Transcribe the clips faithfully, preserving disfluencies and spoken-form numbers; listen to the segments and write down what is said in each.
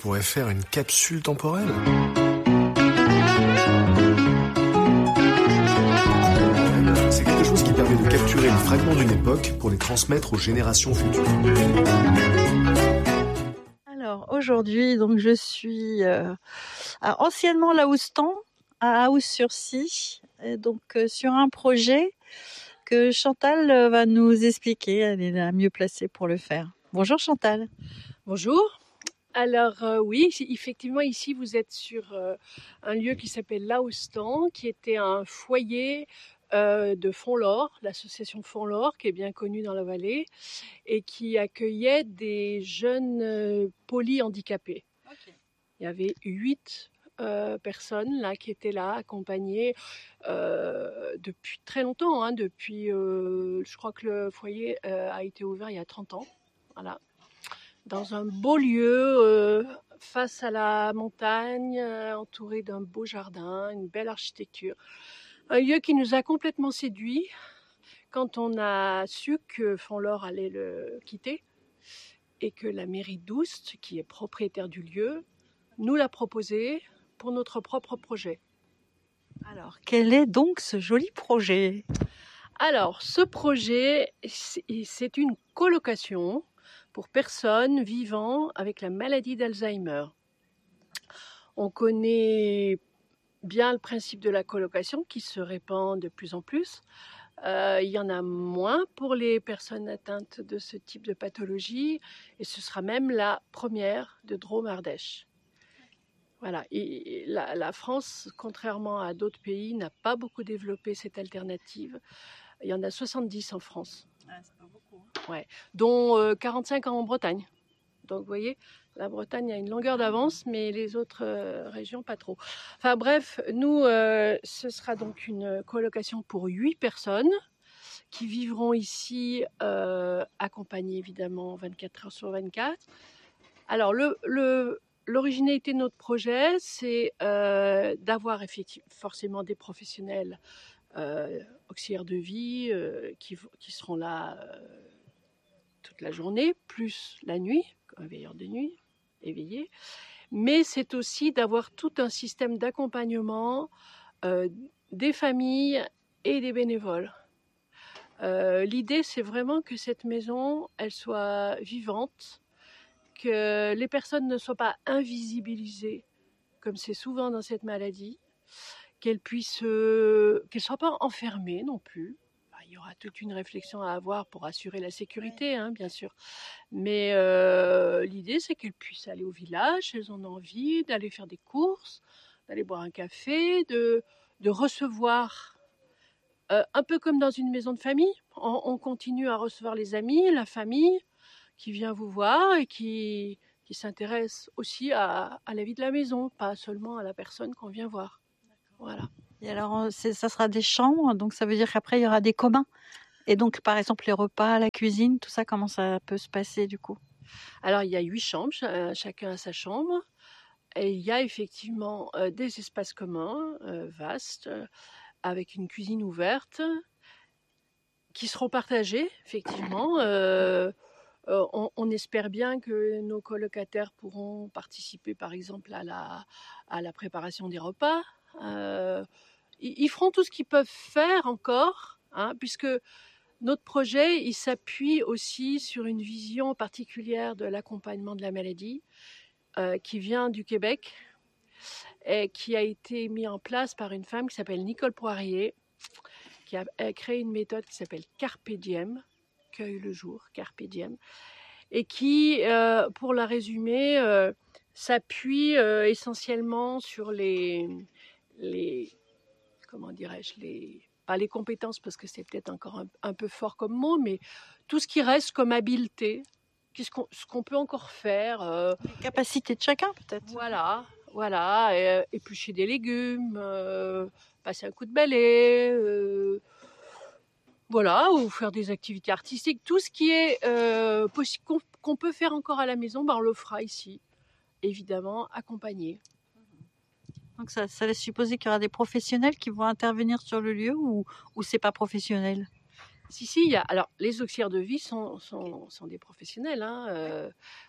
pourrait faire une capsule temporelle? C'est quelque chose qui permet de capturer les fragments d'une époque pour les transmettre aux générations futures. Alors aujourd'hui, donc je suis euh, à anciennement Laoustan, à Aouz-sur-Scie, et donc euh, sur un projet que Chantal euh, va nous expliquer. Elle est la mieux placée pour le faire. Bonjour Chantal. Bonjour. Alors euh, oui, effectivement ici vous êtes sur euh, un lieu qui s'appelle Laoustan, qui était un foyer euh, de Fontlore, l'association Fontlore, qui est bien connue dans la vallée, et qui accueillait des jeunes euh, polyhandicapés. Okay. Il y avait huit euh, personnes là qui étaient là, accompagnées euh, depuis très longtemps. Hein, depuis, euh, je crois que le foyer euh, a été ouvert il y a trente ans. Voilà. Dans un beau lieu, euh, face à la montagne, euh, entouré d'un beau jardin, une belle architecture. Un lieu qui nous a complètement séduits quand on a su que Fontlore allait le quitter et que la mairie d'Oust, qui est propriétaire du lieu, nous l'a proposé pour notre propre projet. Alors, quel est donc ce joli projet? Alors, ce projet, c'est une colocation pour personnes vivant avec la maladie d'Alzheimer. On connaît bien le principe de la colocation qui se répand de plus en plus. Euh, il y en a moins pour les personnes atteintes de ce type de pathologie et ce sera même la première de Drôme-Ardèche. Voilà. Et la, la France, contrairement à d'autres pays, n'a pas beaucoup développé cette alternative. Il y en a soixante-dix en France. Ah, c'est pas beaucoup. Hein. Ouais. Dont euh, quarante-cinq en Bretagne. Donc vous voyez, la Bretagne a une longueur d'avance, mais les autres euh, régions pas trop. Enfin bref, nous, euh, ce sera donc une colocation pour huit personnes qui vivront ici, euh, accompagnées évidemment vingt-quatre heures sur vingt-quatre. Alors le, le, l'originalité de notre projet, c'est euh, d'avoir effectivement forcément des professionnels euh, auxiliaires de vie euh, qui, qui seront là euh, toute la journée, plus la nuit, un veilleur de nuit, éveillé. Mais c'est aussi d'avoir tout un système d'accompagnement euh, des familles et des bénévoles. Euh, l'idée, c'est vraiment que cette maison, elle soit vivante, que les personnes ne soient pas invisibilisées, comme c'est souvent dans cette maladie, qu'elles puissent, euh, qu'elles ne soient pas enfermées non plus. Il y aura toute une réflexion à avoir pour assurer la sécurité, hein, bien sûr. Mais euh, l'idée, c'est qu'elles puissent aller au village, elles en ont envie, d'aller faire des courses, d'aller boire un café, de, de recevoir, euh, un peu comme dans une maison de famille. On, on continue à recevoir les amis, la famille qui vient vous voir et qui, qui s'intéresse aussi à, à la vie de la maison, pas seulement à la personne qu'on vient voir. Voilà. Et alors, c'est, ça sera des chambres, donc ça veut dire qu'après, il y aura des communs. Et donc, par exemple, les repas, la cuisine, tout ça, comment ça peut se passer du coup? Alors, il y a huit chambres, chacun a sa chambre. Et il y a effectivement euh, des espaces communs, euh, vastes, euh, avec une cuisine ouverte, qui seront partagés, effectivement. Euh, euh, on, on espère bien que nos colocataires pourront participer, par exemple, à la, à la préparation des repas. Euh, ils feront tout ce qu'ils peuvent faire encore, hein, puisque notre projet, il s'appuie aussi sur une vision particulière de l'accompagnement de la maladie, euh, qui vient du Québec et qui a été mis en place par une femme qui s'appelle Nicole Poirier, qui a, a créé une méthode qui s'appelle Carpe Diem, cueille le jour, Carpe Diem, et qui, euh, pour la résumer, euh, s'appuie euh, essentiellement sur les... les comment dirais-je, les, pas les compétences parce que c'est peut-être encore un, un peu fort comme mot, mais tout ce qui reste comme habileté, ce qu'on, ce qu'on peut encore faire. Euh, les capacités de chacun peut-être. Voilà, voilà, et, éplucher des légumes, euh, passer un coup de balai, euh, voilà, ou faire des activités artistiques, tout ce qui est euh, possible, qu'on, qu'on peut faire encore à la maison, ben on le fera ici, évidemment, accompagné. Donc ça, ça laisse supposer qu'il y aura des professionnels qui vont intervenir sur le lieu ou, ou c'est pas professionnel? Si, si, il y a, alors les auxiliaires de vie sont, sont, sont des professionnels. Hein, euh, euh,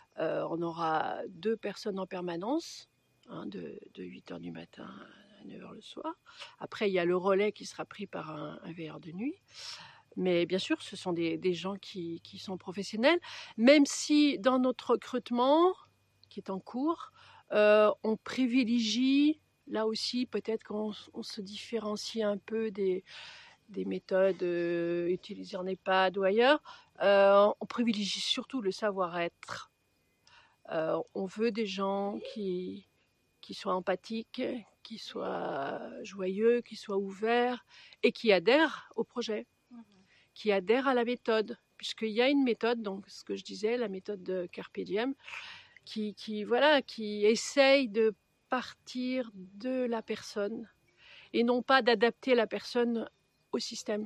on aura deux personnes en permanence, hein, de, de huit heures du matin à neuf heures le soir. Après, il y a le relais qui sera pris par un, un veilleur de nuit. Mais bien sûr, ce sont des, des gens qui, qui sont professionnels, même si dans notre recrutement, qui est en cours, euh, on privilégie, là aussi, peut-être qu'on on se différencie un peu des, des méthodes euh, utilisées en EHPAD ou ailleurs, euh, on privilégie surtout le savoir-être. Euh, on veut des gens qui, qui soient empathiques, qui soient joyeux, qui soient ouverts et qui adhèrent au projet, qui adhèrent à la méthode, puisqu'il y a une méthode, donc ce que je disais, la méthode de Carpe Diem, qui, qui, voilà, qui essaye de partir de la personne et non pas d'adapter la personne au système.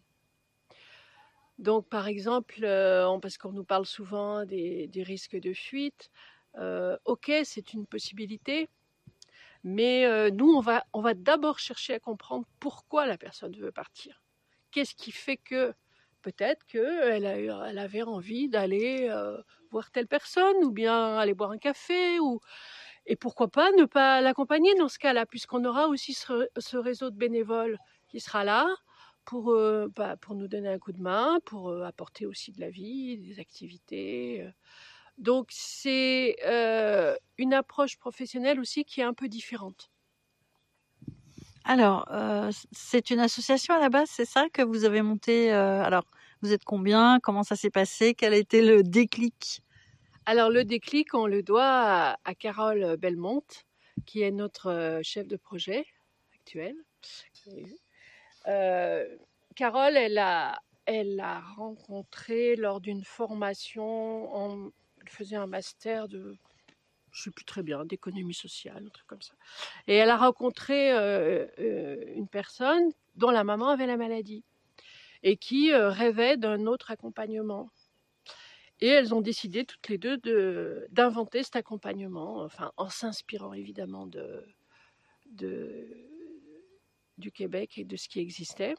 Donc, par exemple, euh, parce qu'on nous parle souvent des, des risques de fuite, euh, ok, c'est une possibilité, mais euh, nous, on va, on va d'abord chercher à comprendre pourquoi la personne veut partir. Qu'est-ce qui fait que peut-être qu'elle a eu, elle avait envie d'aller euh, voir telle personne ou bien aller boire un café ou... Et pourquoi pas ne pas l'accompagner dans ce cas-là, puisqu'on aura aussi ce, ce réseau de bénévoles qui sera là pour, euh, bah, pour nous donner un coup de main, pour euh, apporter aussi de la vie, des activités. Donc c'est euh, une approche professionnelle aussi qui est un peu différente. Alors, euh, c'est une association à la base, c'est ça que vous avez monté euh, alors, vous êtes combien? Comment ça s'est passé? Quel a été le déclic? Alors le déclic, on le doit à, à Carole Belmont, qui est notre chef de projet actuel. Euh, Carole, elle a, elle a rencontré lors d'une formation, en, elle faisait un master de, je ne sais plus très bien, d'économie sociale, un truc comme ça. Et elle a rencontré euh, euh, une personne dont la maman avait la maladie et qui euh, rêvait d'un autre accompagnement. Et elles ont décidé toutes les deux de, d'inventer cet accompagnement, enfin, en s'inspirant évidemment de, de, du Québec et de ce qui existait.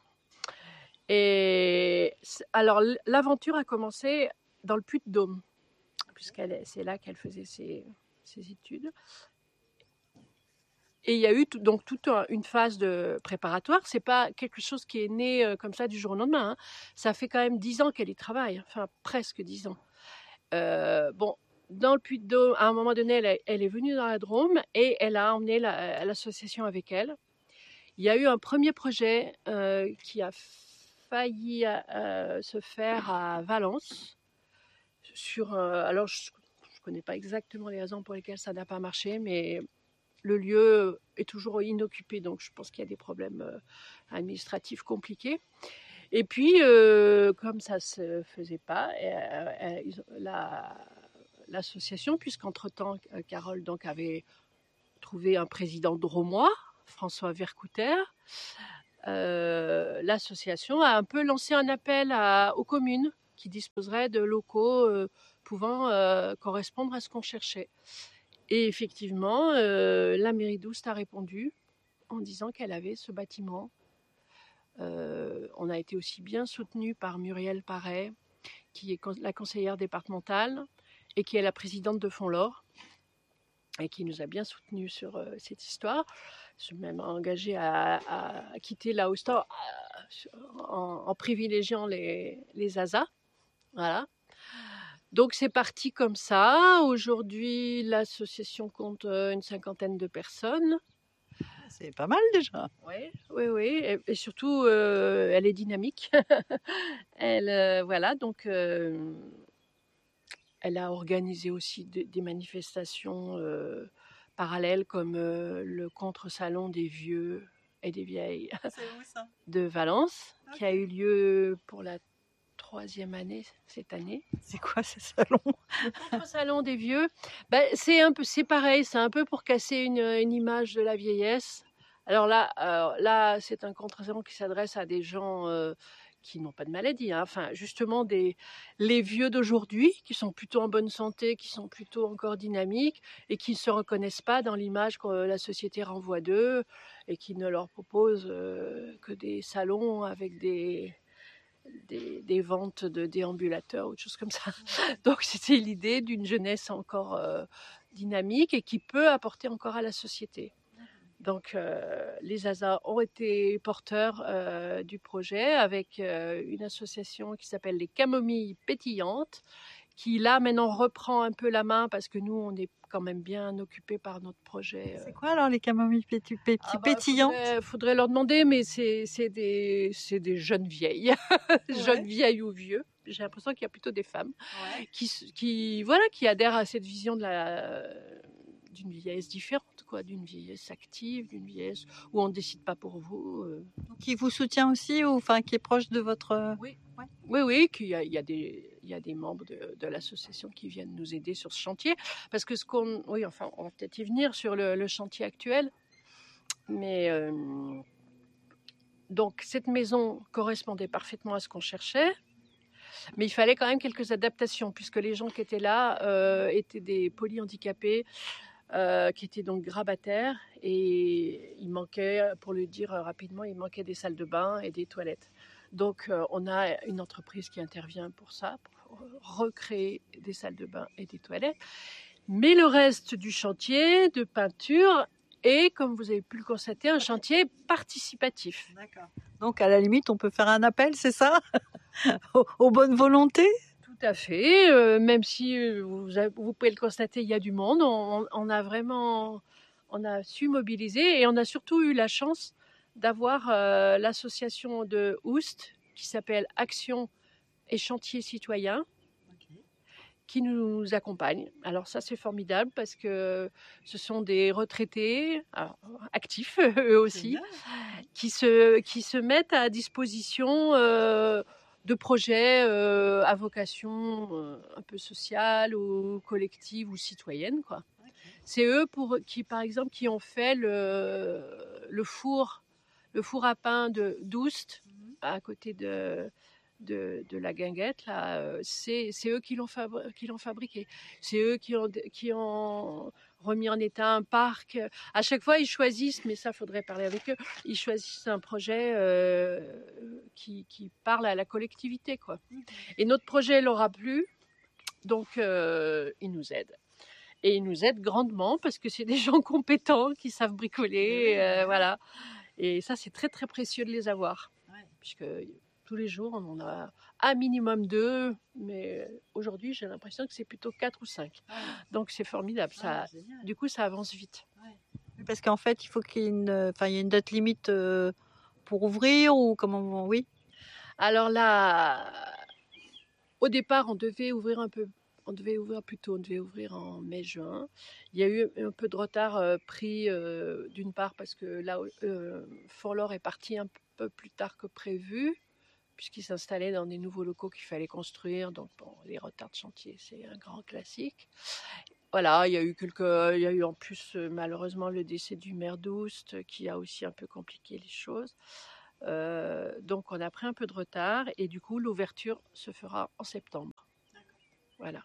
Et alors, l'aventure a commencé dans le Puy-de-Dôme, puisqu'elle c'est là qu'elle faisait ses, ses études. Et il y a eu tout, donc toute une phase de préparatoire. C'est pas quelque chose qui est né euh, comme ça du jour au lendemain. Hein. Ça fait quand même dix ans qu'elle y travaille, enfin presque dix ans. Euh, bon, dans le Puy-de-Dôme, à un moment donné, elle, a, elle est venue dans la Drôme et elle a emmené la, l'association avec elle. Il y a eu un premier projet euh, qui a failli euh, se faire à Valence. Sur, euh, alors, je ne connais pas exactement les raisons pour lesquelles ça n'a pas marché, mais le lieu est toujours inoccupé, donc je pense qu'il y a des problèmes euh, administratifs compliqués. Et puis, euh, comme ça ne se faisait pas, euh, euh, la, l'association, puisqu'entre-temps, Carole donc, avait trouvé un président drômois, François Vercouter, euh, l'association a un peu lancé un appel à, aux communes qui disposeraient de locaux euh, pouvant euh, correspondre à ce qu'on cherchait. Et effectivement, euh, la mairie d'Oust a répondu en disant qu'elle avait ce bâtiment. Euh, on a été aussi bien soutenu par Muriel Paré, qui est la conseillère départementale et qui est la présidente de Fonds-l'Or et qui nous a bien soutenus sur euh, cette histoire. Je suis même engagée à, à quitter la Houston en, en privilégiant les, les A S A. Voilà. Donc c'est parti comme ça. Aujourd'hui, l'association compte une cinquantaine de personnes. C'est pas mal déjà. Oui, oui, oui. Et, et surtout, euh, elle est dynamique. elle, euh, voilà, donc euh, elle a organisé aussi de, des manifestations euh, parallèles comme euh, le contre-salon des vieux et des vieilles de Valence, okay. Qui a eu lieu pour la troisième année cette année. C'est quoi ce salon? Le contre-salon des vieux, ben, c'est un peu, c'est pareil, c'est un peu pour casser une, une image de la vieillesse. Alors là, euh, là, c'est un contre-salon qui s'adresse à des gens euh, qui n'ont pas de maladie, hein. Enfin, justement, des, les vieux d'aujourd'hui, qui sont plutôt en bonne santé, qui sont plutôt encore dynamiques et qui ne se reconnaissent pas dans l'image que la société renvoie d'eux et qui ne leur propose euh, que des salons avec des, des, des ventes de déambulateurs ou de choses comme ça. Donc c'était l'idée d'une jeunesse encore euh, dynamique et qui peut apporter encore à la société. Donc euh, les A S A ont été porteurs euh, du projet avec euh, une association qui s'appelle les Camomilles Pétillantes, qui là maintenant reprend un peu la main parce que nous on est quand même bien occupés par notre projet. C'est quoi alors les camomilles pétu- pétu- Ah bah, pétillantes? faudrait, faudrait leur demander, mais c'est, c'est, des, c'est des jeunes vieilles, jeunes Ouais. vieilles ou vieux. J'ai l'impression qu'il y a plutôt des femmes Ouais. qui, qui, voilà, qui adhèrent à cette vision de la, d'une vieillesse différente, quoi, d'une vieillesse active, d'une vieillesse où on ne décide pas pour vous. euh. Qui vous soutient aussi, ou enfin qui est proche de votre... Oui, Ouais. oui, oui, qu'il y a, il y a des, il y a des membres de, de l'association qui viennent nous aider sur ce chantier, parce que ce qu'on, oui, enfin, on va peut-être y venir sur le, le chantier actuel, mais euh, donc cette maison correspondait parfaitement à ce qu'on cherchait, mais il fallait quand même quelques adaptations, puisque les gens qui étaient là euh, étaient des polyhandicapés, euh, qui étaient donc grabataires, et il manquait, pour le dire rapidement, il manquait des salles de bain et des toilettes. Donc euh, on a une entreprise qui intervient pour ça, pour recréer des salles de bain et des toilettes. Mais le reste du chantier de peinture est, comme vous avez pu le constater, un chantier participatif. D'accord. Donc à la limite, on peut faire un appel, c'est ça? aux, aux bonnes volontés? Tout à fait, euh, même si euh, vous, avez, vous pouvez le constater, il y a du monde, on, on a vraiment on a su mobiliser, et on a surtout eu la chance d'avoir euh, l'association de Oust qui s'appelle Action et Chantier Citoyen, okay, qui nous accompagne. Alors ça c'est formidable parce que ce sont des retraités, alors, actifs eux aussi, qui se, qui se mettent à disposition euh, de projets euh, à vocation euh, un peu sociale ou collective ou citoyenne, quoi. Okay. C'est eux pour, qui, par exemple, qui ont fait le, le four, le four à pain de d'Oust, mm-hmm, à côté de, de, de la guinguette. Là, c'est, c'est eux qui l'ont, fabri- qui l'ont fabriqué. C'est eux qui ont, qui ont remis en état un parc. À chaque fois, ils choisissent, mais ça, faudrait parler avec eux, ils choisissent un projet euh, qui, qui parle à la collectivité, quoi. Et notre projet leur a plu, donc euh, ils nous aident. Et ils nous aident grandement parce que c'est des gens compétents qui savent bricoler, euh, voilà. Et ça, c'est très, très précieux de les avoir. Ouais. Puisque tous les jours, on en a un minimum deux, mais aujourd'hui, j'ai l'impression que c'est plutôt quatre ou cinq. Ouais. Donc, c'est formidable. Ça, ouais, du coup, ça avance vite. Ouais. Parce qu'en fait, il faut qu'il y ait une, enfin, il y a une date limite euh, pour ouvrir, ou comment, oui? Alors là, au départ, on devait ouvrir un peu On devait ouvrir plus tôt, on devait ouvrir en mai-juin. Il y a eu un peu de retard euh, pris euh, d'une part parce que là, euh, Forlor est parti un peu plus tard que prévu, puisqu'il s'installait dans des nouveaux locaux qu'il fallait construire. Donc bon, les retards de chantier, c'est un grand classique. Voilà, il y a eu quelques, il y a eu en plus euh, malheureusement le décès du maire d'Oust qui a aussi un peu compliqué les choses. Euh, donc on a pris un peu de retard et du coup l'ouverture se fera en septembre. Voilà.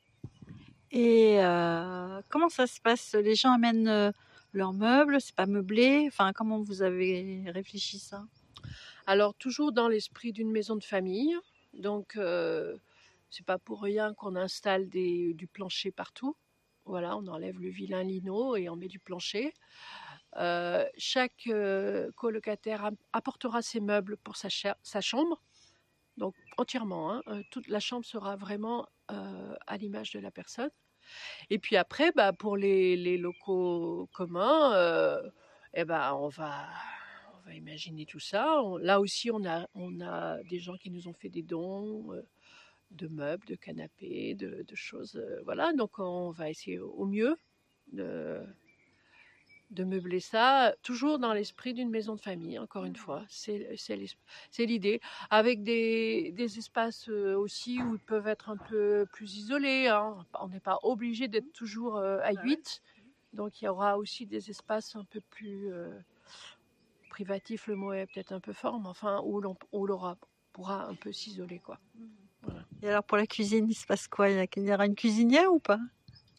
Et euh, comment ça se passe? Les gens amènent euh, leurs meubles, c'est pas meublé? Enfin, comment vous avez réfléchi ça? Alors, toujours dans l'esprit d'une maison de famille. Donc, euh, c'est pas pour rien qu'on installe des, du plancher partout. Voilà, on enlève le vilain lino et on met du plancher. Euh, chaque euh, colocataire apportera ses meubles pour sa, cha- sa chambre. Donc, entièrement. Hein, euh, toute la chambre sera vraiment euh, à l'image de la personne. Et puis après, bah, pour les, les locaux communs, euh, eh ben, on va, on va imaginer tout ça. On, là aussi, on a, on a des gens qui nous ont fait des dons euh, de meubles, de canapés, de, de choses. Euh, voilà, donc on va essayer au mieux de, de meubler ça, toujours dans l'esprit d'une maison de famille, encore une fois. C'est, c'est, c'est l'idée. Avec des, des espaces aussi où ils peuvent être un peu plus isolés. Hein. On n'est pas obligé d'être toujours à huit. Donc il y aura aussi des espaces un peu plus euh, privatifs, le mot est peut-être un peu fort, mais enfin où l'on, où l'on pourra un peu s'isoler, quoi. Voilà. Et alors pour la cuisine, il se passe quoi? Il y aura une cuisinière ou pas?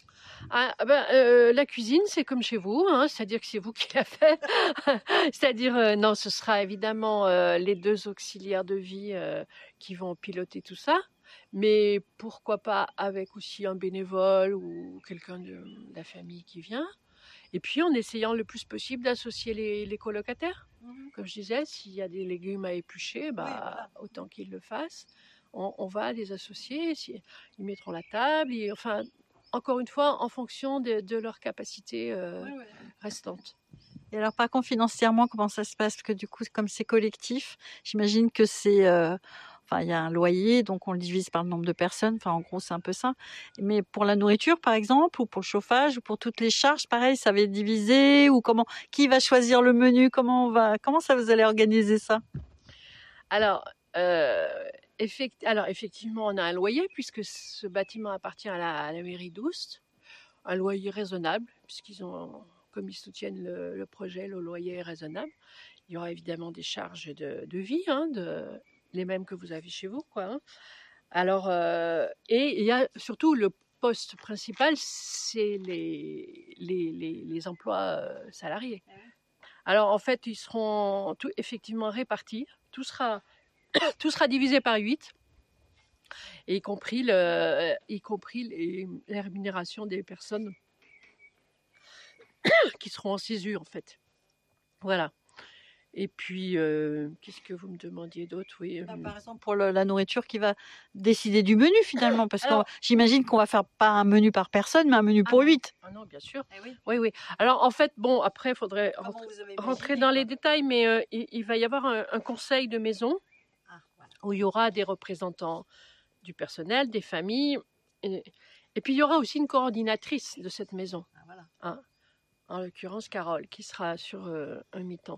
Ah, ben, euh, la cuisine, c'est comme chez vous, hein, c'est-à-dire que c'est vous qui la faites. C'est-à-dire, euh, non, ce sera évidemment euh, les deux auxiliaires de vie euh, qui vont piloter tout ça. Mais pourquoi pas avec aussi un bénévole ou quelqu'un de, de la famille qui vient. Et puis en essayant le plus possible d'associer les, les colocataires. Mmh. Comme je disais, s'il y a des légumes à éplucher, bah, oui, voilà. Autant qu'ils le fassent. On, on va les associer, si, ils mettront la table, et, enfin, encore une fois, en fonction de, de leur capacité euh, oui, oui. restante. Et alors par contre, financièrement, comment ça se passe? Parce que du coup, comme c'est collectif, j'imagine que c'est... Euh... Enfin, il y a un loyer, donc on le divise par le nombre de personnes. Enfin, en gros, c'est un peu ça. Mais pour la nourriture, par exemple, ou pour le chauffage, ou pour toutes les charges, pareil, ça va être divisé. Ou comment? Qui va choisir le menu? Comment on va? Comment ça vous allez organiser ça? Alors, euh, effect... Alors, effectivement, on a un loyer puisque ce bâtiment appartient à la, à la mairie d'Oust. Un loyer raisonnable, puisqu'ils ont, comme ils soutiennent le, le projet, le loyer est raisonnable. Il y aura évidemment des charges de, de vie, hein, de, les mêmes que vous avez chez vous, quoi. Hein. Alors, euh, et il y a surtout le poste principal, c'est les, les, les, les emplois euh, salariés. Alors, en fait, ils seront tout, effectivement répartis. Tout sera, tout sera divisé par huit, y compris, le, y compris les, les rémunérations des personnes qui seront en césure, en fait. Voilà. Et puis, euh, qu'est-ce que vous me demandiez d'autre? Oui. Bah, par exemple, pour le, la nourriture, qui va décider du menu finalement, parce que j'imagine qu'on va faire pas un menu par personne, mais un menu pour huit. Ah non, bien sûr. Eh oui. oui, oui. Alors en fait, bon, après, il faudrait rentrer, rentrer dans quoi. les détails, mais euh, il, il va y avoir un, un conseil de maison ah, voilà. où il y aura des représentants du personnel, des familles, et, et puis il y aura aussi une coordinatrice de cette maison. Ah, voilà. Hein, en l'occurrence, Carole, qui sera sur euh, un mi-temps.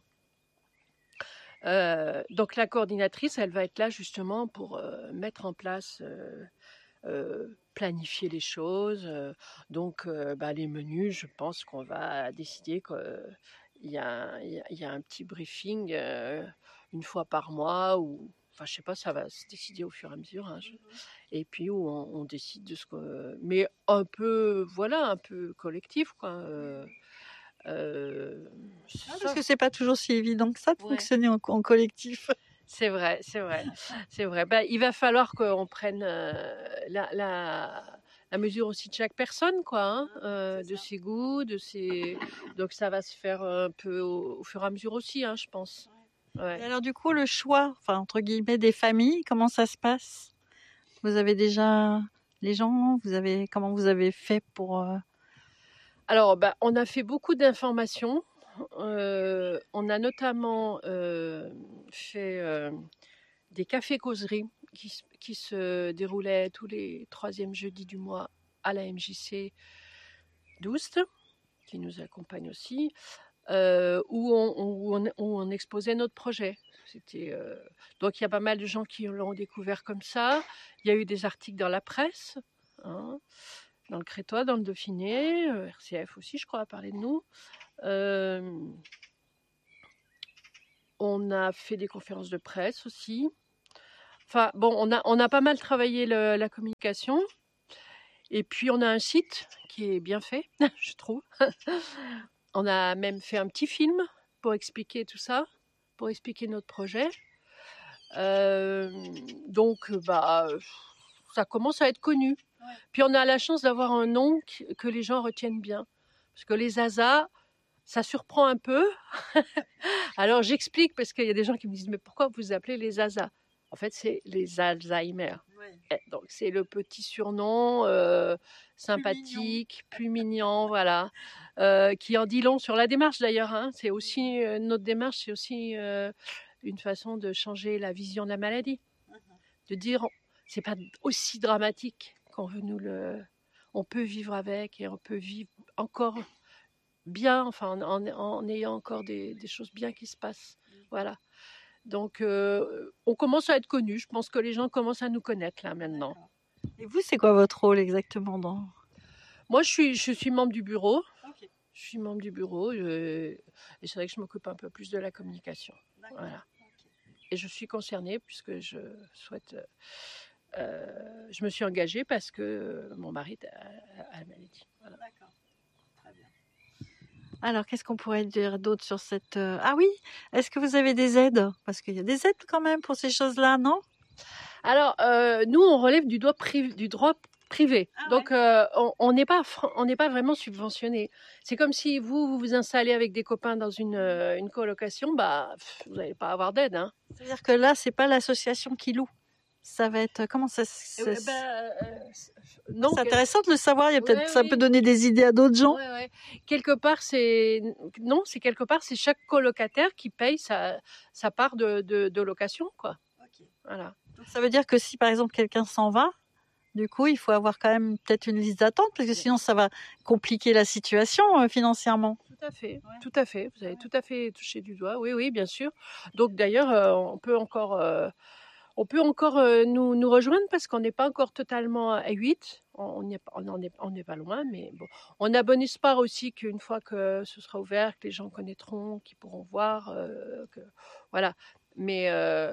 Euh, donc la coordinatrice, elle va être là justement pour euh, mettre en place, euh, euh, planifier les choses. Euh, donc euh, bah, les menus, je pense qu'on va décider qu'il euh, y, y, y a un petit briefing euh, une fois par mois, ou enfin je sais pas, ça va se décider au fur et à mesure. Hein, je, et puis où on, on décide de ce que, mais un peu, voilà, un peu collectif, quoi. Euh, Euh, ah, parce que c'est pas toujours si évident que ça de ouais. fonctionner en, en collectif. C'est vrai, c'est vrai, c'est vrai. Ben, il va falloir qu'on prenne euh, la, la, la mesure aussi de chaque personne, quoi, hein, euh, de ses goûts, de ses. Donc ça va se faire un peu au, au fur et à mesure aussi, hein, je pense. Ouais. Et alors du coup, le choix, enfin entre guillemets, des familles, comment ça se passe? Vous avez déjà les gens, vous avez comment vous avez fait pour euh... Alors, bah, on a fait beaucoup d'informations. Euh, on a notamment euh, fait euh, des cafés-causeries qui, qui se déroulaient tous les troisièmes jeudis du mois à la M J C d'Oust, qui nous accompagne aussi, euh, où, on, où, on, où on exposait notre projet. C'était, euh... Donc il y a pas mal de gens qui l'ont découvert comme ça. Il y a eu des articles dans la presse, hein, dans le Crétois, dans le Dauphiné, euh, R C F aussi, je crois, a parlé de nous. Euh, on a fait des conférences de presse aussi. Enfin, bon, on a, on a pas mal travaillé le, la communication. Et puis, on a un site qui est bien fait, je trouve. On a même fait un petit film pour expliquer tout ça, pour expliquer notre projet. Euh, donc, bah, ça commence à être connu. Ouais. Puis on a la chance d'avoir un nom que les gens retiennent bien. Parce que les Zaza, ça surprend un peu. Alors j'explique, parce qu'il y a des gens qui me disent « Mais pourquoi vous appelez les Zaza ?» En fait, c'est les Alzheimer. Ouais. Donc c'est le petit surnom euh, sympathique, plus mignon, plus mignon voilà, euh, qui en dit long sur la démarche d'ailleurs. Hein. C'est aussi, euh, notre démarche, c'est aussi euh, une façon de changer la vision de la maladie. De dire, c'est pas aussi dramatique qu'on veut nous le... On peut vivre avec et on peut vivre encore bien, enfin en, en ayant encore des, des choses bien qui se passent. Voilà. Donc euh, on commence à être connus. Je pense que les gens commencent à nous connaître là maintenant. Et vous, c'est quoi votre rôle exactement dans... Moi, je suis, je suis membre du bureau. Okay. Je suis membre du bureau je, et c'est vrai que je m'occupe un peu plus de la communication. Voilà. Okay. Et je suis concernée puisque je souhaite... Euh, je me suis engagée parce que mon mari a, a la maladie. Voilà. Alors, qu'est-ce qu'on pourrait dire d'autre sur cette... euh, Ah oui, est-ce que vous avez des aides? Parce qu'il y a des aides quand même pour ces choses-là, non? Alors, euh, nous, on relève du droit privé, du droit privé. Ah Donc, euh, on on n'est pas, fran- on n'est pas vraiment subventionné. C'est comme si vous, vous vous installez avec des copains dans une, euh, une colocation, bah, pff, vous n'allez pas avoir d'aide, hein. C'est-à-dire que là, c'est pas l'association qui loue. Ça va être... Comment ça... Eh ça- ouais, ben, euh, c'est- non, C'est que- intéressant de le savoir. Il y a peut-être... ouais, Ça oui. peut donner des idées à d'autres gens. Ouais, ouais. Quelque part, c'est non, c'est quelque part, c'est chaque colocataire qui paye sa, sa part de, de, de location, quoi. Voilà. Donc, ça veut dire que si, par exemple, quelqu'un s'en va, du coup, il faut avoir quand même peut-être une liste d'attente, parce que sinon, ça va compliquer la situation euh, financièrement. Tout à fait, tout à fait. Vous avez tout à fait touché du doigt. Oui, oui, bien sûr. Donc d'ailleurs, euh, on peut encore, euh, on peut encore euh, nous, nous rejoindre parce qu'on n'est pas encore totalement à huit. On on n'y est pas- on en est, on n'est pas loin, mais bon, on a bon espoir aussi qu'une fois que ce sera ouvert, que les gens connaîtront, qu'ils pourront voir, euh, que voilà. Mais euh,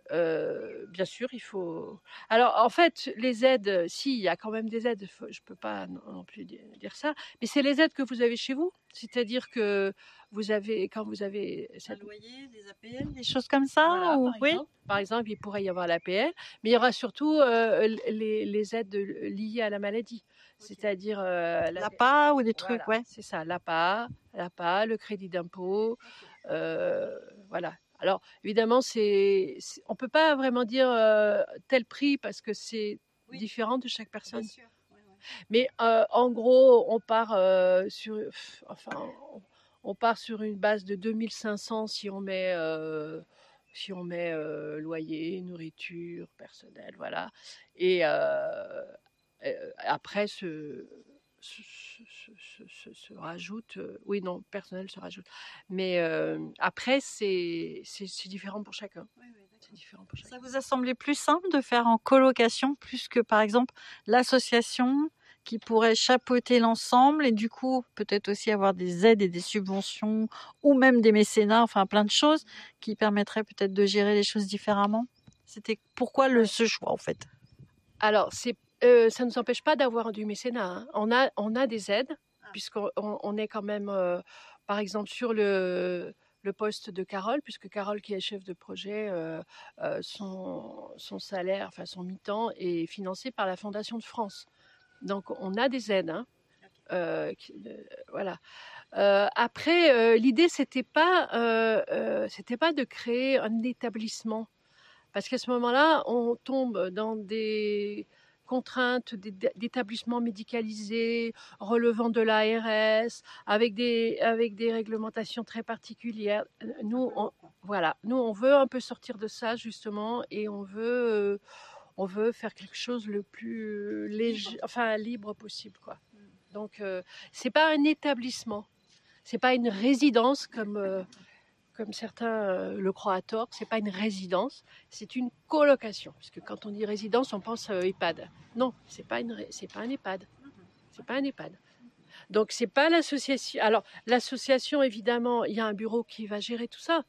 euh, bien sûr, il faut. Alors, en fait, les aides, euh, si, il y a quand même des aides. faut- Je peux pas non non plus di- dire ça, mais c'est les aides que vous avez chez vous. C'est-à-dire que vous avez, quand vous avez Un cette loyer, des A P L, des choses comme ça voilà, ou... par Oui. exemple. Par exemple, il pourrait y avoir l'A P L, mais il y aura surtout euh, l- les, les aides liées à la maladie. C'est-à-dire euh, la- L'A P A ou des trucs, voilà, ouais. c'est ça, l'A P A, l'A P A, le crédit d'impôt, euh, voilà. Alors évidemment, c'est, c'est- on peut pas vraiment dire euh, tel prix parce que c'est Oui. différent de chaque personne. sûr. Ouais, ouais. Mais euh, en gros, on part euh, sur, pff, enfin, on, on part sur une base de deux mille cinq cents si on met, euh, si on met euh, loyer, nourriture, personnel, voilà. Et euh, euh, après, se, se, se- se- se- se rajoute, euh, oui, non, personnel se rajoute. Mais euh, après, c'est c'est c'est différent pour chacun. C'est différent pour chacun. Ça vous a semblé plus simple de faire en colocation plus que par exemple l'association qui pourrait chapeauter l'ensemble et du coup peut-être aussi avoir des aides et des subventions ou même des mécénats, enfin plein de choses qui permettraient peut-être de gérer les choses différemment. C'était pourquoi le, ce choix en fait? Alors, c'est, euh, ça ne nous empêche pas d'avoir du mécénat, hein. On a, on a des aides, puisqu'on on, on est quand même, euh, par exemple, sur le, le poste de Carole, puisque Carole, qui est chef de projet, euh, euh, son, son salaire, enfin son mi-temps, est financé par la Fondation de France. Donc, on a des aides, hein. Euh, qui- euh, voilà. Euh, après, euh, l'idée, c'était pas, euh, euh, c'était pas de créer un établissement. Parce qu'à ce moment-là, on tombe dans des contraintes d'établissements médicalisés relevant de l'A R S, avec des, avec des réglementations très particulières. Nous, on, voilà, nous, on veut un peu sortir de ça, justement, et on veut, euh, on veut faire quelque chose le plus léger, enfin, libre possible, quoi. Donc, euh, c'est pas un établissement, c'est pas une résidence comme... euh, comme certains euh, le croient à tort, c'est pas une résidence, c'est une colocation. Parce que quand on dit résidence, on pense à EHPAD. Non, c'est pas une, c'est pas un EHPAD. C'est pas un EHPAD. Donc c'est pas l'association. Alors l'association, évidemment, il y a un bureau qui va gérer tout ça.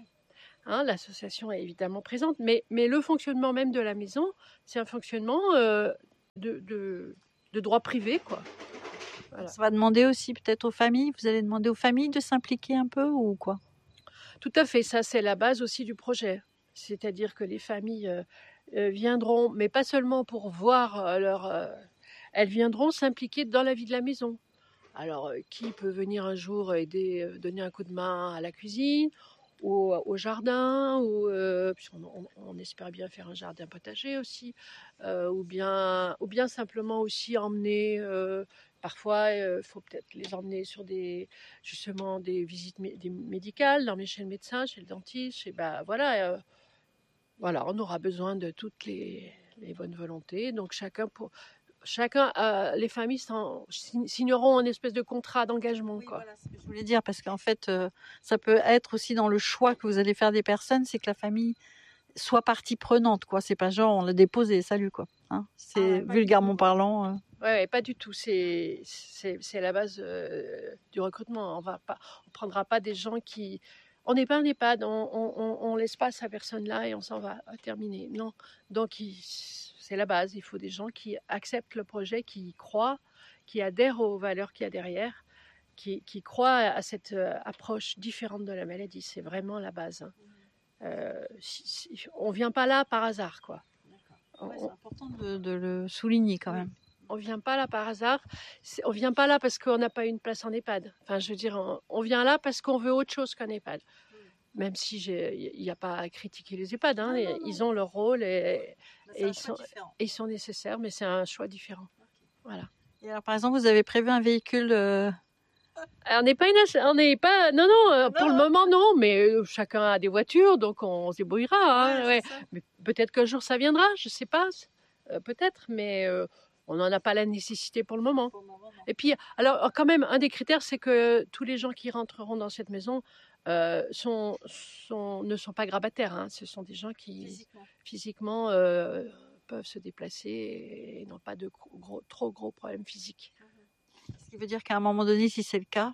Hein, l'association est évidemment présente, mais, mais le fonctionnement même de la maison, c'est un fonctionnement euh, de, de, de droit privé, quoi. Voilà. Ça va demander aussi peut-être aux familles, vous allez demander aux familles de s'impliquer un peu ou quoi? Tout à fait, ça c'est la base aussi du projet. C'est-à-dire que les familles euh, euh, viendront, mais pas seulement pour voir euh, leur... euh, elles viendront s'impliquer dans la vie de la maison. Alors, euh, qui peut venir un jour aider, euh, donner un coup de main à la cuisine, ou euh, au jardin, ou euh, puisqu'on on, on espère bien faire un jardin potager aussi, euh, ou bien, ou bien simplement aussi emmener. Euh, parfois, il euh, faut peut-être les emmener sur des justement des visites mé- des médicales, l'emmener chez le médecin, chez le dentiste. Et ben voilà, euh, voilà, on aura besoin de toutes les, les bonnes volontés. Donc chacun pour chacun, euh, les familles s'en- signeront une espèce de contrat d'engagement, Oui, quoi. voilà ce que je voulais dire, parce qu'en fait, euh, ça peut être aussi dans le choix que vous allez faire des personnes, c'est que la famille soit partie prenante, quoi. C'est pas genre on l'a déposé, salut, quoi. Hein, c'est Ah ouais, pas du vulgairement tout. parlant. euh. Ouais, ouais, pas du tout. C'est c'est c'est la base euh, du recrutement. On va pas, on prendra pas des gens qui. On n'est pas un EHPAD. On, on, on, on laisse pas sa personne là et on s'en va à terminer. Non. Donc il- c'est la base. Il faut des gens qui acceptent le projet, qui y croient, qui adhèrent aux valeurs qu'il y a derrière. qui, qui croient à cette euh, approche différente de la maladie. C'est vraiment la base. Hein. Euh, si, si, on ne vient pas là par hasard, quoi. Ouais, c'est important de, de le souligner quand même. On ne vient pas là par hasard. On ne vient pas là parce qu'on n'a pas une place en EHPAD. Enfin, je veux dire, on, on vient là parce qu'on veut autre chose qu'un EHPAD. Même si il n'y a pas à critiquer les EHPAD, hein, non, non, non. Ils ont leur rôle et, et, ils sont, et ils sont nécessaires, mais c'est un choix différent. Okay. Voilà. Et alors, par exemple, vous avez prévu un véhicule euh... On n'est pas, une, on n'est pas, non, non, euh, non, pour le moment non, mais euh, chacun a des voitures, donc on, on se débrouillera. Hein, ouais, ouais. Mais peut-être qu'un jour ça viendra, je ne sais pas, euh, peut-être, mais euh, on n'en a pas la nécessité pour le moment. Pour le moment Et puis, alors quand même, un des critères, c'est que tous les gens qui rentreront dans cette maison euh, sont, sont, ne sont pas grabataires. Hein. Ce sont des gens qui physiquement, physiquement euh, peuvent se déplacer et, et n'ont pas de gros, gros, trop gros problèmes physiques. Ce qui veut dire qu'à un moment donné, si c'est le cas.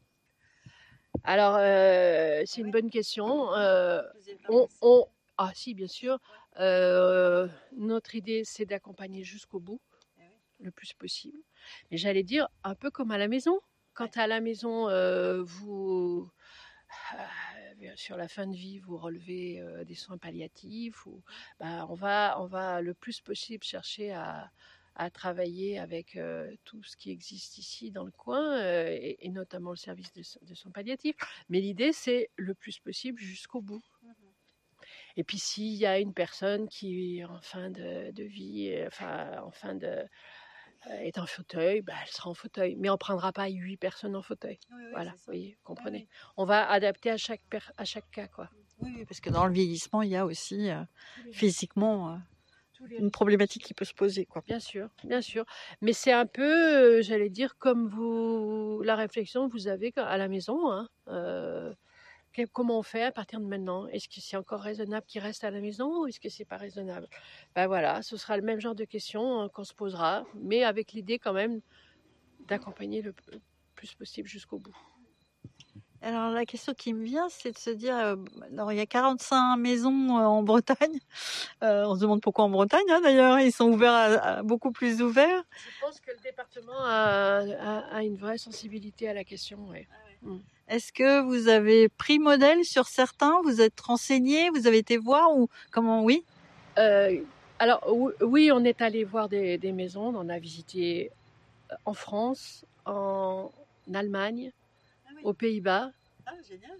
Alors, euh, c'est une bonne question. Euh, on, on... Ah si, bien sûr. Euh, notre idée, c'est d'accompagner jusqu'au bout, le plus possible. Mais j'allais dire, un peu comme à la maison. Quand à la maison, euh, vous... Euh, sur la fin de vie, vous relevez euh, des soins palliatifs, ou, bah, on, va, on va le plus possible chercher à... à travailler avec euh, tout ce qui existe ici dans le coin euh, et, et notamment le service de, de soins palliatifs. Mais l'idée, c'est le plus possible jusqu'au bout. Mm-hmm. Et puis s'il y a une personne qui est en fin de, de vie, enfin en fin de euh, est en fauteuil, bah, elle sera en fauteuil. Mais on ne prendra pas huit personnes en fauteuil. Oui, oui, voilà, vous voyez, comprenez. Oui, oui. On va adapter à chaque, per, à chaque cas, quoi. Oui, oui, parce que dans le vieillissement, il y a aussi euh, oui. physiquement... Euh... une problématique qui peut se poser, quoi. Bien sûr, bien sûr. Mais c'est un peu, euh, j'allais dire, comme vous, la réflexion que vous avez à la maison. Hein. Euh, que, comment on fait à partir de maintenant? Est-ce que c'est encore raisonnable qu'il reste à la maison ou est-ce que c'est pas raisonnable? Ben voilà, ce sera le même genre de questions hein, qu'on se posera, mais avec l'idée quand même d'accompagner le plus possible jusqu'au bout. Alors la question qui me vient, c'est de se dire, euh, alors il y a quarante-cinq maisons euh, en Bretagne. Euh, on se demande pourquoi en Bretagne, hein, d'ailleurs. Ils sont ouverts, à, à beaucoup plus ouverts. Je pense que le département a, a, a une vraie sensibilité à la question. Ouais. Ah ouais. Mm. Est-ce que vous avez pris modèle sur certains? Vous êtes renseigné? Vous avez été voir ou comment? Oui. Euh, alors oui, on est allé voir des, des maisons. On a visité en France, en Allemagne. Ah oui. Aux Pays-Bas. Ah, génial.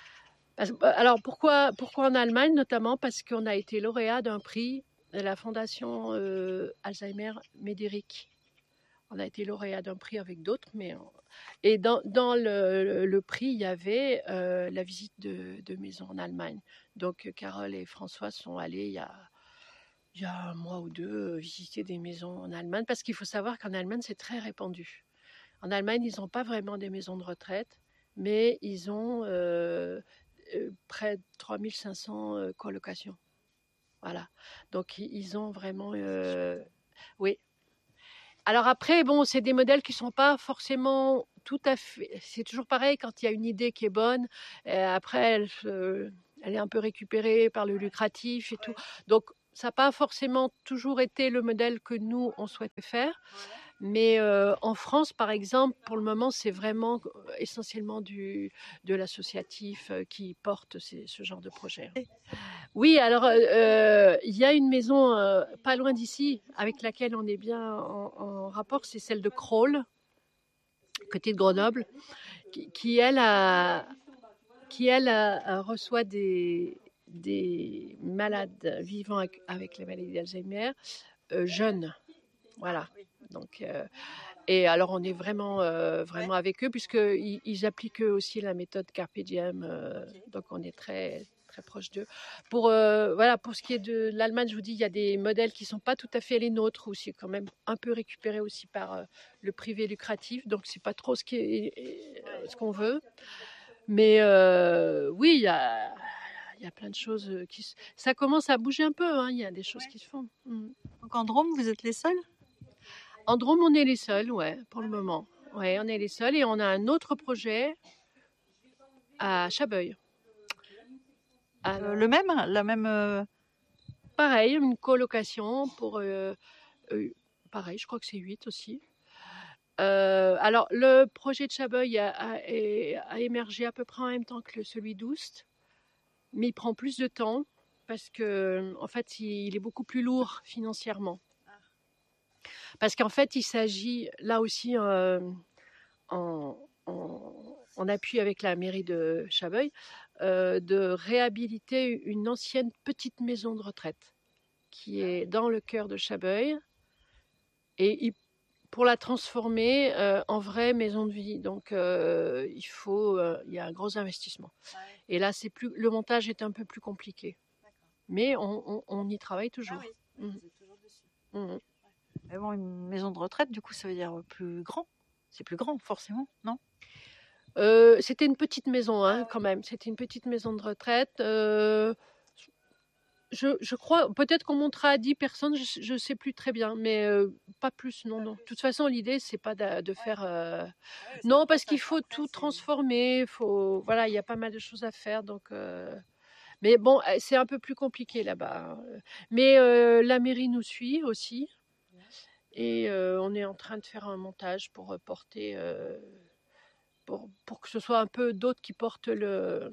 Alors pourquoi, pourquoi en Allemagne notamment? Parce qu'on a été lauréat d'un prix de la Fondation euh, Alzheimer Médéric. On a été lauréat d'un prix avec d'autres, mais on... et dans, dans le, le, le prix il y avait euh, la visite de, de maisons en Allemagne. Donc Carole et François sont allés il y a, il y a un mois ou deux visiter des maisons en Allemagne parce qu'il faut savoir qu'en Allemagne c'est très répandu. En Allemagne ils n'ont pas vraiment des maisons de retraite, mais ils ont euh, euh, près de trois mille cinq cents euh, colocations. Voilà. Donc, ils ont vraiment... Euh, oui. Alors après, bon, c'est des modèles qui ne sont pas forcément tout à fait... C'est toujours pareil, quand il y a une idée qui est bonne, après, elle, euh, elle est un peu récupérée par le lucratif et tout. Donc, ça n'a pas forcément toujours été le modèle que nous, on souhaitait faire. Mais euh, en France, par exemple, pour le moment, c'est vraiment euh, essentiellement du, de l'associatif euh, qui porte ces, ce genre de projet. Oui, alors il euh, y a une maison euh, pas loin d'ici avec laquelle on est bien en, en rapport, c'est celle de Crolles, côté de Grenoble, qui, qui elle, a, qui, elle a, reçoit des, des malades vivant avec, avec la maladie d'Alzheimer euh, jeunes. Voilà. Donc, euh, et alors on est vraiment, euh, vraiment ouais. avec eux puisqu'ils ils appliquent eux aussi la méthode Carpe Diem, euh, okay. Donc on est très, très proche d'eux. Pour, euh, voilà, pour ce qui est de l'Allemagne, je vous dis, il y a des modèles qui ne sont pas tout à fait les nôtres, où c'est quand même un peu récupéré aussi par euh, le privé lucratif, donc c'est pas trop ce, qui est, euh, ce qu'on veut. Mais euh, oui, il y a... Il y a plein de choses qui... Ça commence à bouger un peu, hein. Il y a des choses ouais. qui se font. Mm. Donc en Drôme, vous êtes les seuls? En Drôme, on est les seuls, ouais, pour le moment. Ouais, on est les seuls et on a un autre projet à Chabeuil. Euh, le même, la même. Euh... Pareil, une colocation pour. Euh, euh, pareil, je crois que c'est huit aussi. Euh, alors, le projet de Chabeuil a, a, a émergé à peu près en même temps que celui d'Oust, mais il prend plus de temps parce que, en fait, il, il est beaucoup plus lourd financièrement. Parce qu'en fait, il s'agit là aussi euh, en, en, en appui avec la mairie de Chabeuil euh, de réhabiliter une ancienne petite maison de retraite qui est dans le cœur de Chabeuil et il pour la transformer euh, en vraie maison de vie. Donc, euh, il faut, euh, il y a un gros investissement. Ouais. Et là, c'est plus, le montage est un peu plus compliqué. Mais on, on, on y travaille toujours. Ah oui, mmh. Vous êtes toujours dessus. Mmh. Ouais. Mais bon, une maison de retraite, du coup, ça veut dire plus grand. C'est plus grand, forcément, non? euh, C'était une petite maison, hein, ah ouais. Quand même. C'était une petite maison de retraite. Euh, Je, je crois, peut-être qu'on montera à dix personnes, je ne sais plus très bien, mais euh, pas plus, non, non. De toute façon, l'idée, c'est pas de, de faire... Euh... Ouais, non, parce qu'il faut après, tout transformer, faut... voilà, il y a pas mal de choses à faire, donc... Euh... Mais bon, c'est un peu plus compliqué là-bas. Mais euh, la mairie nous suit aussi, et euh, on est en train de faire un montage pour porter... Euh... Pour, pour que ce soit un peu d'autres qui portent le...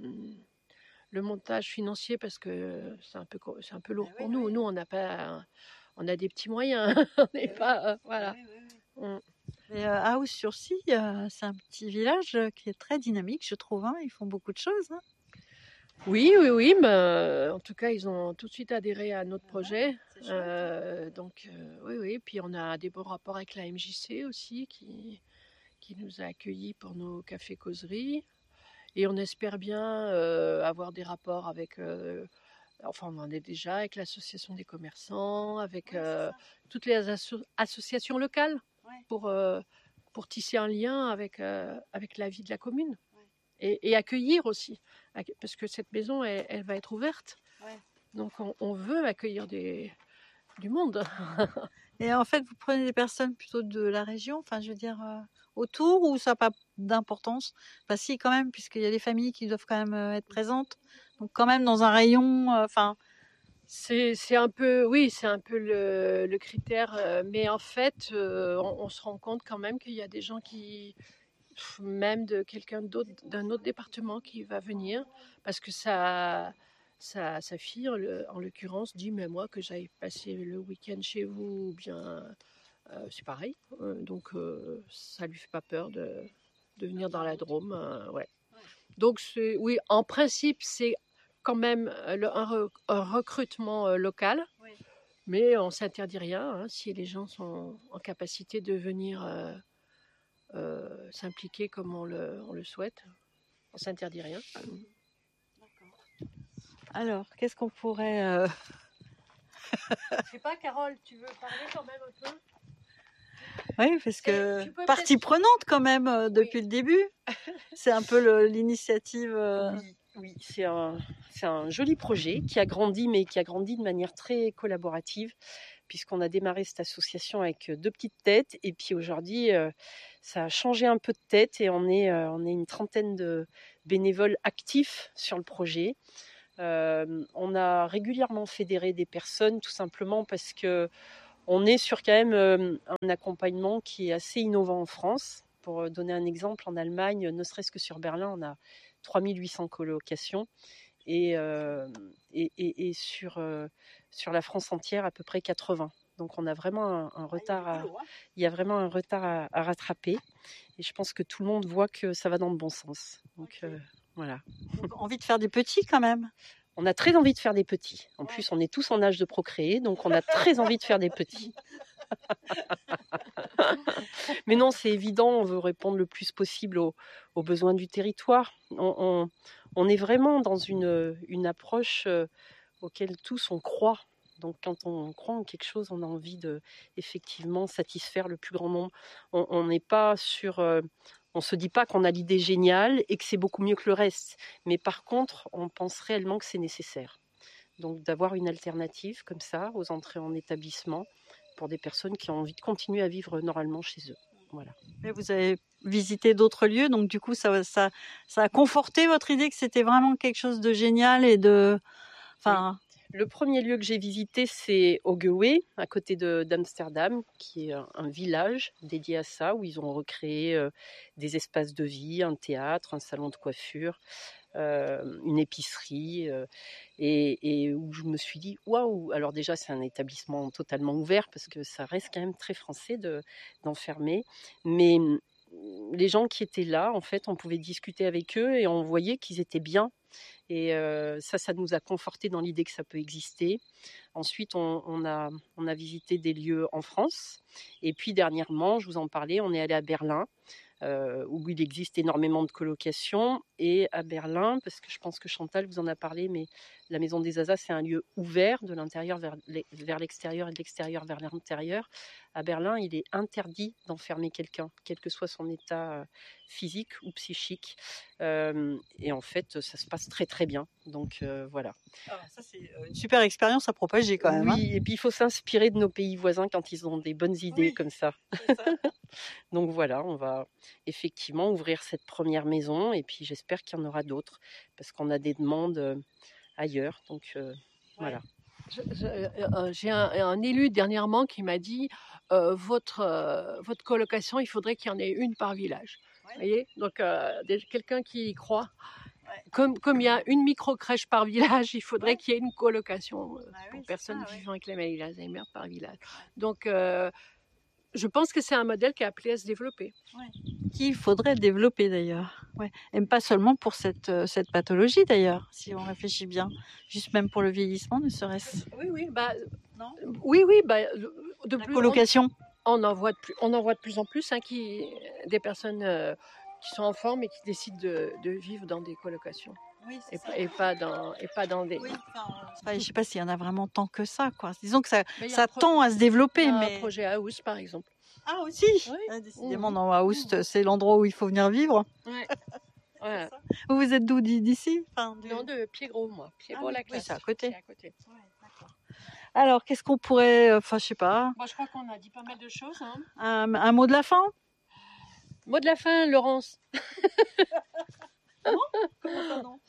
le montage financier parce que c'est un peu c'est un peu lourd ah, pour oui, nous. Oui. Nous on n'a pas on a des petits moyens. on n'est oui. pas euh, voilà. Oui, oui, oui. Mm. Et euh, à Haus-sur-Scie, euh, c'est un petit village qui est très dynamique, je trouve. Hein. Ils font beaucoup de choses. Hein. Oui, oui, oui. Mais, euh, en tout cas, ils ont tout de suite adhéré à notre ah, projet. Euh, donc euh, oui, oui. Puis on a des bons rapports avec la M J C aussi qui qui nous a accueillis pour nos cafés causeries. Et on espère bien euh, avoir des rapports avec, euh, enfin on en est déjà, avec l'association des commerçants, avec ouais, euh, toutes les asso- associations locales ouais. pour, euh, pour tisser un lien avec, euh, avec la vie de la commune. Ouais. Et, et accueillir aussi, parce que cette maison, elle, elle va être ouverte. Ouais. Donc on, on veut accueillir des, du monde. Et en fait, vous prenez des personnes plutôt de la région, enfin je veux dire... Euh... autour ou ça n'a pas d'importance? Enfin si quand même, puisqu'il y a des familles qui doivent quand même être présentes. Donc quand même dans un rayon, enfin... Euh, c'est, c'est un peu, oui, c'est un peu le, le critère. Euh, mais en fait, euh, on, on se rend compte quand même qu'il y a des gens qui, même de quelqu'un d'autre, d'un autre département qui va venir, parce que ça... Sa, sa fille, en, le, en l'occurrence, dit, mais moi, que j'aille passer le week-end chez vous, ou bien... Euh, c'est pareil, euh, donc euh, ça lui fait pas peur de, de venir dans la Drôme. Euh, ouais. Donc c'est, oui, en principe c'est quand même le, un, re, un recrutement euh, local, oui. Mais on s'interdit rien hein, si les gens sont en capacité de venir euh, euh, s'impliquer comme on le, on le souhaite. On s'interdit rien. D'accord. Alors, qu'est-ce qu'on pourrait... Euh... Je sais pas, Carole, tu veux parler quand même un peu? Oui, parce que partie prenante quand même euh, depuis oui. le début. C'est un peu le, l'initiative. Euh... Oui, oui c'est, un, c'est un joli projet qui a grandi, mais qui a grandi de manière très collaborative, puisqu'on a démarré cette association avec deux petites têtes, et puis aujourd'hui, euh, ça a changé un peu de tête, et on est, euh, on est une trentaine de bénévoles actifs sur le projet. Euh, on a régulièrement fédéré des personnes, tout simplement parce que on est sur quand même euh, un accompagnement qui est assez innovant en France. Pour donner un exemple, en Allemagne, ne serait-ce que sur Berlin, on a trois mille huit cents colocations et, euh, et, et, et sur, euh, sur la France entière, à peu près quatre-vingts. Donc on a vraiment un, un retard, à, il y a vraiment un retard à, à rattraper. Et je pense que tout le monde voit que ça va dans le bon sens. Donc euh, voilà. Donc, envie de faire des petits quand même. On a très envie de faire des petits. En plus, on est tous en âge de procréer, donc on a très envie de faire des petits. Mais non, c'est évident, on veut répondre le plus possible aux, aux besoins du territoire. On, on, on est vraiment dans une, une approche euh, auquel tous on croit. Donc quand on croit en quelque chose, on a envie de effectivement satisfaire le plus grand nombre. On n'est pas sur... Euh, on ne se dit pas qu'on a l'idée géniale et que c'est beaucoup mieux que le reste. Mais par contre, on pense réellement que c'est nécessaire. Donc d'avoir une alternative comme ça aux entrées en établissement pour des personnes qui ont envie de continuer à vivre normalement chez eux. Voilà. Et vous avez visité d'autres lieux, donc du coup, ça, ça, ça a conforté votre idée que c'était vraiment quelque chose de génial et de... Enfin... Oui. Le premier lieu que j'ai visité, c'est Hogewey, à côté de, d'Amsterdam, qui est un, un village dédié à ça, où ils ont recréé euh, des espaces de vie, un théâtre, un salon de coiffure, euh, une épicerie, euh, et, et où je me suis dit, waouh! Alors déjà, c'est un établissement totalement ouvert, parce que ça reste quand même très français de, d'enfermer, mais les gens qui étaient là, en fait, on pouvait discuter avec eux et on voyait qu'ils étaient bien. Et euh, ça, ça nous a conforté dans l'idée que ça peut exister. Ensuite, on, on, a, on a visité des lieux en France. Et puis, dernièrement, je vous en parlais, on est allé à Berlin, euh, où il existe énormément de colocations. Et à Berlin, parce que je pense que Chantal vous en a parlé, mais la Maison des Azas, c'est un lieu ouvert de l'intérieur vers, vers l'extérieur et de l'extérieur vers l'intérieur. À Berlin, il est interdit d'enfermer quelqu'un, quel que soit son état physique ou psychique. Euh, et en fait, ça se passe très très bien. Donc euh, voilà. Alors, ça, c'est une super expérience à propager quand même. Oui, hein. et puis il faut s'inspirer de nos pays voisins quand ils ont des bonnes idées Oui, comme ça. c'est ça. Donc voilà, on va effectivement ouvrir cette première maison et puis j'espère qu'il y en aura d'autres parce qu'on a des demandes euh, ailleurs. Donc euh, voilà. Je- je- euh, J'ai un, un élu dernièrement qui m'a dit euh, votre, euh, votre colocation, il faudrait qu'il y en ait une par village. Ouais. Vous voyez. Donc, euh, déjà, quelqu'un qui y croit. Ouais. Comme, comme il y a une micro-crèche par village, il faudrait Ouais. qu'il y ait une colocation euh, Ah oui, pour c'est personnes ça, ouais. vivant avec la maladie d'Alzheimer par village. Donc, euh, je pense que c'est un modèle qui est appelé à se développer. Qu'il faudrait développer d'ailleurs. Ouais. Et pas seulement pour cette, euh, cette pathologie d'ailleurs, si on réfléchit bien. Juste même pour le vieillissement, ne serait-ce. Oui, oui, bah, Non oui, oui, bah, de La plus, colocation. on, on en voit de plus, on en voit de plus en plus hein, qui, des personnes euh, qui sont en forme et qui décident de, de vivre dans des colocations Oui, et, pas- et pas dans et pas dans des. Oui, enfin, enfin, je ne sais pas s'il y en a vraiment tant que ça. Quoi. Disons que ça, Mais il y a ça un pro- tend à se il y développer. a Mais... un projet House par exemple. Ah aussi Oui. ah, Décidément, Mmh. dans Aoust, c'est l'endroit où il faut venir vivre. Ouais. Voilà. Vous, vous êtes d'où d'ici enfin, du... Non, de Pied-Gros, moi. Pied-Gros, Ah, la oui, classe. c'est à côté. C'est à côté. Ouais, d'accord. Alors, qu'est-ce qu'on pourrait... Enfin, je sais pas. Bon, je crois qu'on a dit pas mal de choses. Hein. Un, un mot de la fin Mot de la fin, Laurence. Comment ça, non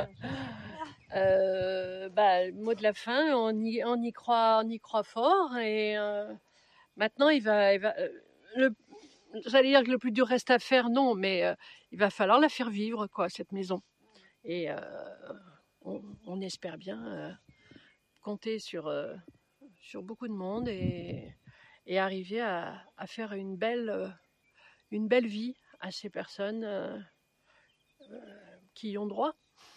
Euh, bah, mot de la fin, on y, on y croit, on y croit fort et euh, maintenant il va, il va euh, le, j'allais dire que le plus dur reste à faire, non, mais euh, il va falloir la faire vivre, quoi, cette maison. Et euh, on, on espère bien euh, compter sur, euh, sur beaucoup de monde et, et arriver à, à faire une belle, euh, une belle vie à ces personnes euh, euh, qui y ont droit.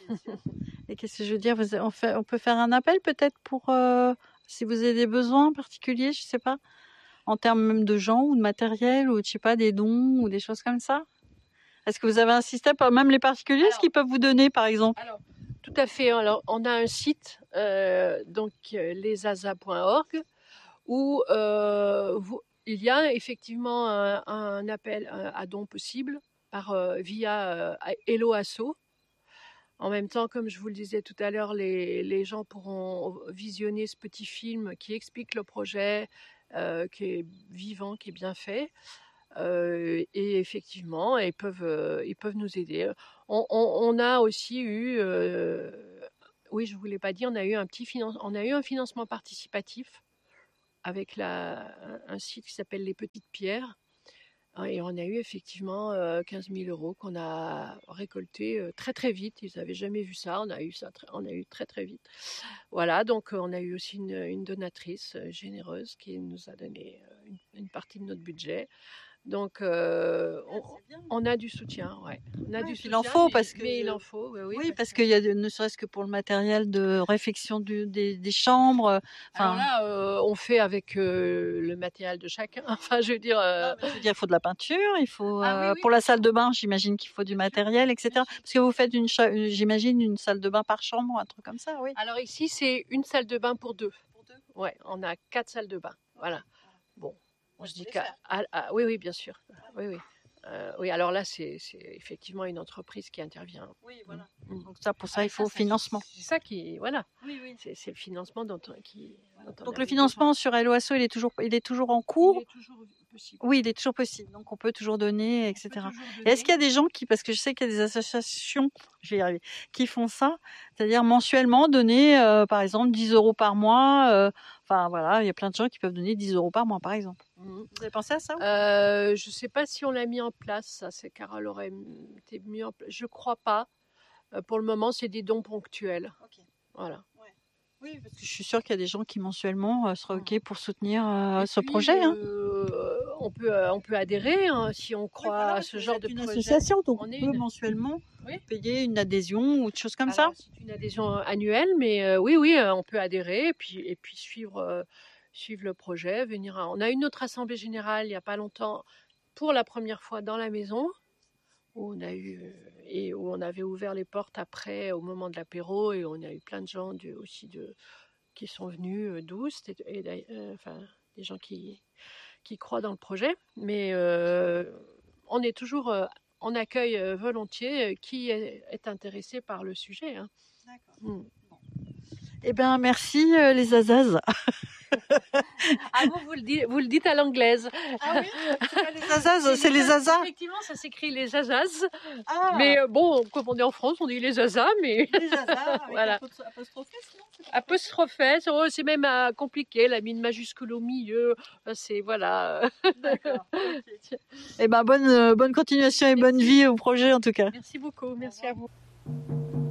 Et qu'est-ce que je veux dire vous, on, fait, on peut faire un appel peut-être pour... Euh, si vous avez des besoins particuliers, je sais pas, en termes même de gens ou de matériel ou je sais pas, des dons ou des choses comme ça. Est-ce que vous avez un système, même les particuliers, Alors, ce qu'ils peuvent vous donner par exemple? Alors, tout à fait. Alors, on a un site, euh, donc euh, lesaza point org, où euh, vous, il y a effectivement un, un appel à, à dons possible par, euh, via euh, Hello Asso. En même temps, comme je vous le disais tout à l'heure, les, les gens pourront visionner ce petit film qui explique le projet, euh, qui est vivant, qui est bien fait. Euh, et effectivement, ils peuvent, euh, ils peuvent nous aider. On, on, on a aussi eu, euh, oui, je ne vous l'ai pas dit, on a eu un petit finance, on a eu un financement participatif avec la, un site qui s'appelle Les Petites Pierres. Et on a eu effectivement euh, quinze mille euros qu'on a récolté euh, très très vite. Ils n'avaient jamais vu ça. On a eu ça, très, on a eu très très vite. Voilà, donc euh, on a eu aussi une, une donatrice euh, généreuse qui nous a donné euh, une, une partie de notre budget. Donc, euh, on, on a du soutien, ouais. On a Ouais, du il soutien, en faut mais, parce que mais il en faut, oui, oui. oui, parce, parce qu'il y a de- ne serait-ce que pour le matériel de réfection du, des, des chambres. Alors Enfin, là, euh, on fait avec euh, le matériel de chacun. Enfin, je veux dire. euh, non, mais je veux dire, il faut de la peinture, il faut Ah oui, euh, oui, pour la bien salle sûr. de bain, j'imagine qu'il faut du Bien sûr, matériel, et cetera. bien sûr. Parce que vous faites une, cha- une- j'imagine, une salle de bain par chambre, ou un truc comme ça, oui. Alors ici, c'est une salle de bain pour deux. Ouais, on a quatre salles de bain. Voilà. Bon, on Ouais, se faut dit les qu'à. faire. ah, ah, oui, oui, bien sûr. Oui, oui. Euh, oui, alors là, c'est c'est effectivement une entreprise qui intervient. Oui, voilà. Mm. Donc ça, pour ça, Ah, il ça, faut ça, financement. C'est ça qui, voilà, Oui, oui. c'est c'est le financement dont, on- qui, dont on Donc a le besoin. financement sur Hello Asso, il est toujours, il est toujours en Il cours. est toujours possible. Oui, il est toujours possible. Donc, on peut toujours donner, et cetera. On peut toujours Et donner. est-ce qu'il y a des gens qui, parce que je sais qu'il y a des associations, je vais y arriver, qui font ça, c'est-à-dire mensuellement donner, euh, par exemple, dix euros par mois. euh, Enfin, voilà, il y a plein de gens qui peuvent donner dix euros par mois, par exemple. Mhm. Vous avez pensé à ça? Euh, je ne sais pas si on l'a mis en place, ça, c'est Carole aurait été mis en place. Je crois pas. Euh, pour le moment, c'est des dons ponctuels. Ok. Voilà. Oui, parce que je suis sûre qu'il y a des gens qui mensuellement euh, seraient OK pour soutenir euh, Et ce puis, projet. Hein. euh, on peut, euh, on peut adhérer hein, si on croit Oui, voilà, à ce genre de une projet. association, donc on, On est peut une- mensuellement Oui. payer une adhésion ou des choses comme Alors, ça. c'est une adhésion annuelle, mais euh, oui, oui, euh, on peut adhérer et puis, et puis suivre, euh, suivre le projet. Venir à- On a eu notre assemblée générale il n'y a pas longtemps pour la première fois dans la maison. Où on a eu euh, et où on avait ouvert les portes après au moment de l'apéro et on a eu plein de gens du, aussi de qui sont venus euh, d'Oust et, et euh, enfin des gens qui qui croient dans le projet, mais euh, on est toujours euh, on accueille euh, volontiers euh, qui est, est intéressé par le sujet. Hein. Mm. Eh bien, merci euh, les Azaz. Ah vous vous le dites vous le dites à l'anglaise. Ah oui, c'est pas les Azaz, c'est les Azaz. Effectivement, ça s'écrit les Azaz. Ah, Mais euh, bon, comme on est en France, on dit les Azaz, mais les Azaz avec Voilà. apostrophe S, non? apostrophe, oh, c'est même euh, compliqué, la mine majuscule au milieu, euh, c'est voilà. D'accord. Okay. Eh ben, bonne, euh, bonne continuation et bonne vie au projet en tout cas. Merci beaucoup, merci à vous.